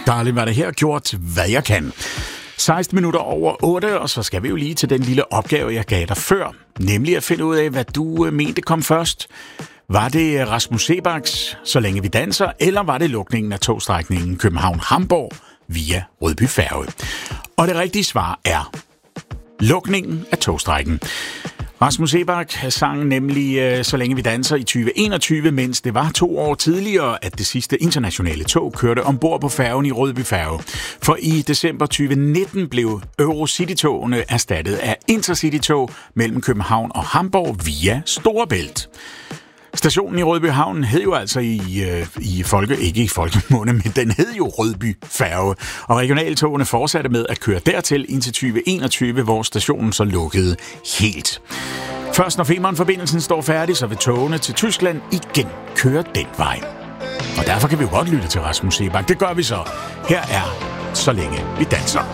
Darling, var det her gjort, hvad jeg kan. 16 minutter over 8, og så skal vi jo lige til den lille opgave, jeg gav dig før. Nemlig at finde ud af, hvad du mente kom først. Var det Rasmus Seebachs Så længe vi danser, eller var det lukningen af togstrækningen København-Hamborg via Rødby Færge? Og det rigtige svar er lukningen af togstrækken. Rasmus Seebach sang nemlig Så længe vi danser i 2021, mens det var 2 år tidligere, at det sidste internationale tog kørte ombord på færgen i Rødby Færge. For i december 2019 blev Eurocity-togene erstattet af Intercity-tog mellem København og Hamborg via Storebælt. Stationen i Rødby Havn hed jo altså ikke i folkemunde, men den hed jo Rødby Færge. Og regionaltogene fortsatte med at køre dertil indtil 2021, hvor stationen så lukkede helt. Først når Femern-forbindelsen står færdig, så vil togene til Tyskland igen køre den vej. Og derfor kan vi jo godt lytte til Rasmus Seebach. Det gør vi så. Her er Så længe vi danser.